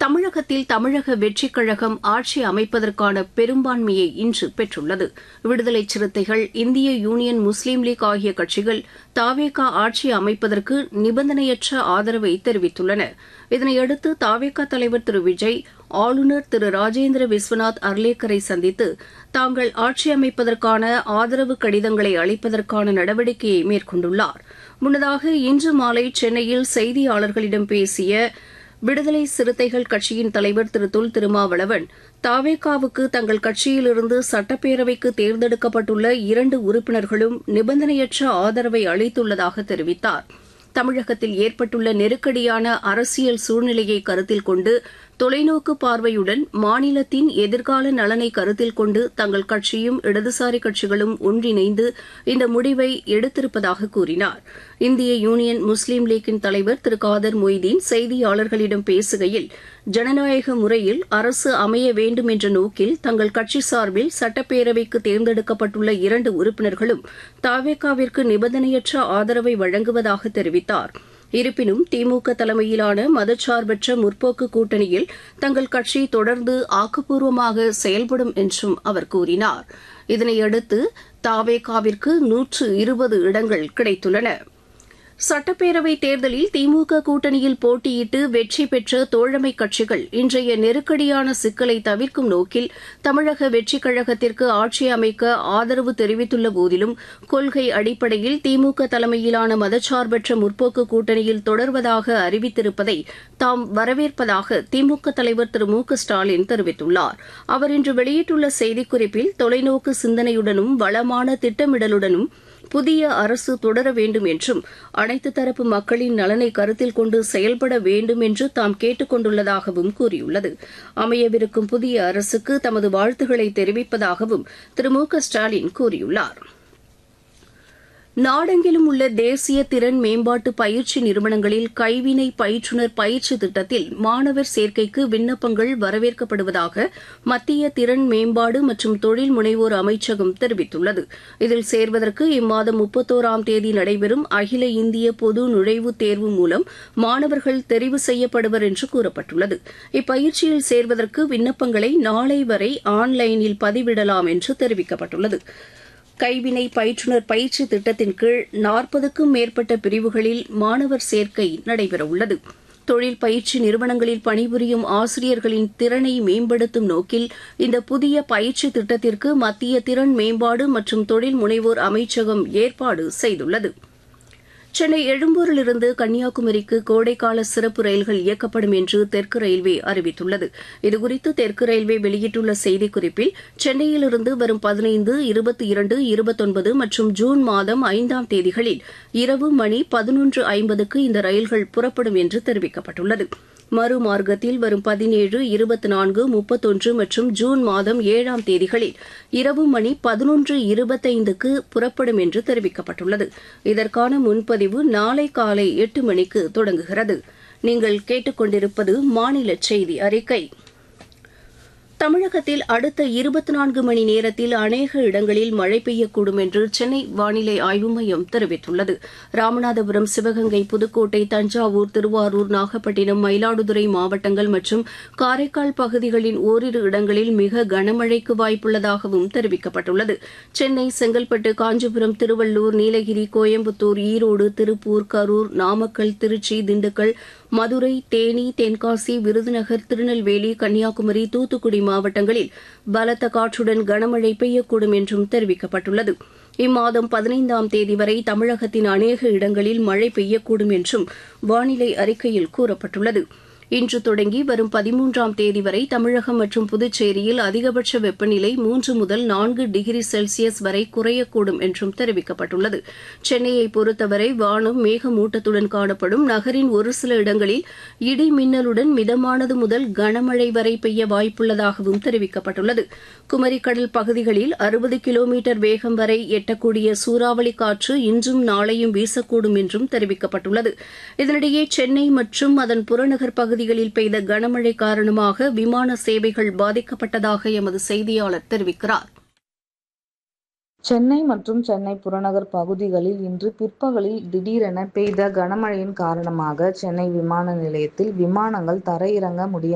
தமிழகத்தில் தமிழக வெற்றிக் கழகம் ஆட்சி அமைப்பதற்கான பெரும்பான்மையை இன்று பெற்றுள்ளது. விடுதலை சிறுத்தைகள், இந்திய யூனியன் முஸ்லீம் லீக் ஆகிய கட்சிகள் தவேக ஆட்சி அமைப்பதற்கு நிபந்தனையற்ற ஆதரவை தெரிவித்துள்ளன. இதனையடுத்து தவேக தலைவர் திரு விஜய் ஆளுநர் திரு ராஜேந்திர விஸ்வநாத் அர்லேக்கரை சந்தித்து தாங்கள் ஆட்சி அமைப்பதற்கான ஆதரவு கடிதங்களை அளிப்பதற்கான நடவடிக்கையை மேற்கொண்டுள்ளார். முன்னதாக இன்று மாலை சென்னையில் செய்தியாளர்களிடம் பேசிய விடுதலை சிறுத்தைகள் கட்சியின் தலைவர் திரு தொல் திருமாவளவன், தவேகாவுக்கு தங்கள் கட்சியிலிருந்து சட்டப்பேரவைக்கு தேர்ந்தெடுக்கப்பட்டுள்ள 2 உறுப்பினர்களும் நிபந்தனையற்ற ஆதரவை அளித்துள்ளதாக தெரிவித்தார். தமிழகத்தில் ஏற்பட்டுள்ள நெருக்கடியான அரசியல் சூழ்நிலையை கருத்தில் கொண்டு தொலைநோக்கு பார்வையுடன் மாநிலத்தின் எதிர்கால நலனை கருத்தில் கொண்டு தங்கள் கட்சியும் இடதுசாரி கட்சிகளும் ஒன்றிணைந்து இந்த முடிவை எடுத்திருப்பதாக கூறினார். இந்திய யூனியன் முஸ்லீம் லீக்கின் தலைவர் திரு காதர் மொய்தீன் செய்தியாளர்களிடம் பேசுகையில், ஜனநாயக முறையில் அரசு அமைய வேண்டும் என்ற நோக்கில் தங்கள் கட்சி சார்பில் சட்டப்பேரவைக்கு தேர்ந்தெடுக்கப்பட்டுள்ள 2 உறுப்பினர்களும் தவேகாவிற்கு நிபந்தனையற்ற ஆதரவை வழங்குவதாக தெரிவித்தார். இருப்பினும் திமுக தலைமையிலான மதச்சார்பற்ற முற்போக்கு கூட்டணியில் தங்கள் கட்சி தொடர்ந்து ஆக்கப்பூர்வமாக செயல்படும் என்றும் அவர் கூறினார். இதனையடுத்து தவேகாவிற்கு 120 இடங்கள் கிடைத்துள்ளன. சட்டப்பேரவைத் தேர்தலில் திமுக கூட்டணியில் போட்டியிட்டு வெற்றி பெற்ற தோழமை கட்சிகள் இன்றைய நெருக்கடியான சிக்கலை தவிர்க்கும் நோக்கில் தமிழக வெற்றிக் கழகத்திற்கு ஆட்சி அமைக்க ஆதரவு தெரிவித்துள்ள போதிலும் கொள்கை அடிப்படையில் திமுக தலைமையிலான மதச்சார்பற்ற முற்போக்கு கூட்டணியில் தொடர்வதாக அறிவித்திருப்பதை தாம் வரவேற்பதாக திமுக தலைவர் திரு மு க ஸ்டாலின் தெரிவித்துள்ளார். அவர் இன்று வெளியிட்டுள்ள செய்திக்குறிப்பில், தொலைநோக்கு சிந்தனையுடனும் வளமான திட்டமிடலுடனும் புதிய அரசு தொடர வேண்டும் என்றும் அனைத்து தரப்பு மக்களின் நலனை கருத்தில் கொண்டு செயல்பட வேண்டும் என்று தாம் கேட்டுக் கொண்டுள்ளதாகவும் கூறியுள்ளது. அமையவிருக்கும் புதிய அரசுக்கு தமது வாழ்த்துக்களை தெரிவிப்பதாகவும் திரு மு க ஸ்டாலின் கூறியுள்ளார். நாடெங்கிலும் உள்ள தேசிய திறன் மேம்பாட்டு பயிற்சி நிறுவனங்களில் கைவினை பயிற்றுநர் பயிற்சி திட்டத்தில் மாணவர் சேர்க்கைக்கு விண்ணப்பங்கள் வரவேற்கப்படுவதாக மத்திய திறன் மேம்பாடு மற்றும் தொழில் முனைவோர் அமைச்சகம் தெரிவித்துள்ளது. இதில் சேர்வதற்கு இம்மாதம் 31ஆம் தேதி நடைபெறும் அகில இந்திய பொது நுழைவுத் தேர்வு மூலம் மாணவர்கள் தெரிவு செய்யப்படுவர் என்று கூறப்பட்டுள்ளது. இப்பயிற்சியில் சேர்வதற்கு விண்ணப்பங்களை நாளை வரை ஆன்லைனில் பதிவிடலாம் என்று தெரிவிக்கப்பட்டுள்ளது. கைவினை பயிற்றுநர் பயிற்சி திட்டத்தின் கீழ் 40க்கும் மேற்பட்ட பிரிவுகளில் மாணவர் சேர்க்கை நடைபெறவுள்ளது. தொழில் பயிற்சி நிறுவனங்களில் பணிபுரியும் ஆசிரியர்களின் திறனை மேம்படுத்தும் நோக்கில் இந்த புதிய பயிற்சி திட்டத்திற்கு மத்திய திறன் மேம்பாடு மற்றும் தொழில் முனைவோர் அமைச்சகம் ஏற்பாடு செய்துள்ளது. சென்னை எழும்பூரிலிருந்து கன்னியாகுமரிக்கு கோடைக்கால சிறப்பு ரயில்கள் இயக்கப்படும் என்று தெற்கு ரயில்வே அறிவித்துள்ளது. இதுகுறித்து தெற்கு ரயில்வே வெளியிட்டுள்ள செய்திக்குறிப்பில், சென்னையிலிருந்து வரும் 15, 22, 29 மற்றும் ஜூன் மாதம் 5ஆம் தேதிகளில் இரவு மணி 11:50க்கு இந்த ரயில்கள் புறப்படும் என்று தெரிவிக்கப்பட்டுள்ளது. மறுமார்க்கத்தில் வரும் 17, 24, 31 மற்றும் ஜூன் மாதம் 7ஆம் தேதிகளில் இரவு மணி 11:25க்கு புறப்படும் என்று தெரிவிக்கப்பட்டுள்ளது. இதற்கான முன்பதிவு நாளை காலை 8 மணிக்கு தொடங்குகிறது. நீங்கள் கேட்டுக்கொண்டிருப்பது மாநில செய்தி அறிக்கை. தமிழகத்தில் அடுத்த 24 மணி நேரத்தில் அநேக இடங்களில் மழை பெய்யக்கூடும் என்று சென்னை வானிலை ஆய்வு மையம் தெரிவித்துள்ளது. ராமநாதபுரம், சிவகங்கை, புதுக்கோட்டை, தஞ்சாவூர், திருவாரூர், நாகப்பட்டினம், மயிலாடுதுறை மாவட்டங்கள் மற்றும் காரைக்கால் பகுதிகளின் ஓரிரு இடங்களில் மிக கனமழைக்கு வாய்ப்புள்ளதாகவும் தெரிவிக்கப்பட்டுள்ளது. சென்னை, செங்கல்பட்டு, காஞ்சிபுரம், திருவள்ளூர், நீலகிரி, கோயம்புத்தூர், ஈரோடு, திருப்பூர், கரூர், நாமக்கல், திருச்சி, திண்டுக்கல், மதுரை, தேனி, தென்காசி, விருதுநகர், திருநெல்வேலி, கன்னியாகுமரி, தூத்துக்குடி மாவட்டங்களில் பலத்த காற்றுடன் கனமழை பெய்யக்கூடும் என்றும் தெரிவிக்கப்பட்டுள்ளது. இம்மாதம் 15ஆம் தேதி வரை தமிழகத்தின் அநேக இடங்களில் மழை பெய்யக்கூடும் என்றும் வானிலை அறிக்கையில் கூறப்பட்டுள்ளது. இன்று தொடங்கி வரும் 13ஆம் தேதி வரை தமிழகம் மற்றும் புதுச்சேரியில் அதிகபட்ச வெப்பநிலை 3 முதல் 4 டிகிரி செல்சியஸ் வரை குறையக்கூடும் என்றும் தெரிவிக்கப்பட்டுள்ளது. சென்னையை பொறுத்தவரை வானம் மேகமூட்டத்துடன் காணப்படும். நகரின் ஒரு சில இடங்களில் இடி மின்னலுடன் மிதமானது முதல் கனமழை வரை பெய்ய வாய்ப்புள்ளதாகவும் தெரிவிக்கப்பட்டுள்ளது. குமரிக்கடல் பகுதிகளில் 60 கிலோமீட்டர் வேகம் வரை எட்டக்கூடிய சூறாவளி காற்று இன்றும் நாளையும் வீசக்கூடும் என்றும் தெரிவிக்கப்பட்டுள்ளது. இதனிடையே சென்னை மற்றும் அதன் புறநகர் பகுதிகளில் பெய்த கனமழை காரணமாக விமான சேவைகள் பாதிக்கப்பட்டதாக எமது செய்தியாளர் தெரிவிக்கிறார். சென்னை மற்றும் சென்னை புறநகர் பகுதிகளில் இன்று பிற்பகலில் திடீரென பெய்த கனமழையின் காரணமாக சென்னை விமான நிலையத்தில் விமானங்கள் தரையிறங்க முடியாமல்